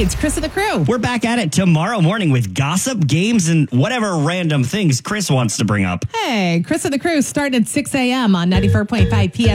It's Chris and the crew. We're back at it tomorrow morning with gossip, games, and whatever random things Chris wants to bring up. Hey, Chris and the crew starting at 6 a.m. on 94.5 PS.